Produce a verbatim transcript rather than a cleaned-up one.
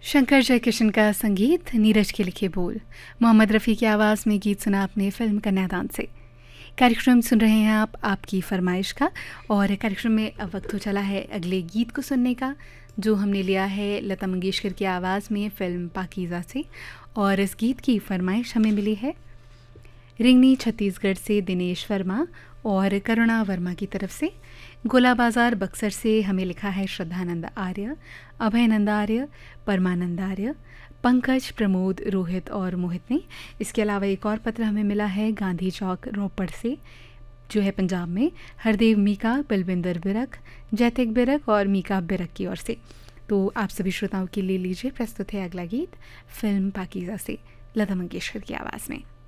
शंकर जयकिशन का संगीत, नीरज के लिखे बोल, मोहम्मद रफ़ी की आवाज़ में गीत सुना आपने फिल्म कन्यादान से। कार्यक्रम सुन रहे हैं आप आपकी फरमाइश का, और कार्यक्रम में अब वक्त हो चला है अगले गीत को सुनने का, जो हमने लिया है लता मंगेशकर की आवाज़ में फ़िल्म पाकीज़ा से। और इस गीत की फरमाइश हमें मिली है रिंगनी छत्तीसगढ़ से दिनेश वर्मा और करुणा वर्मा की तरफ से। गोला बाज़ार बक्सर से हमें लिखा है श्रद्धानंद आर्य, अभयनंद आर्य, परमानंद आर्य, पंकज, प्रमोद, रोहित और मोहित ने। इसके अलावा एक और पत्र हमें मिला है गांधी चौक रोपड़ से, जो है पंजाब में, हरदेव मीका, बलविंदर बिरक, जैतिक बिरक और मीका बिरक की ओर से। तो आप सभी श्रोताओं के लिए लीजिए प्रस्तुत है अगला गीत फिल्म पाकीज़ा से, लता मंगेशकर की आवाज़ में।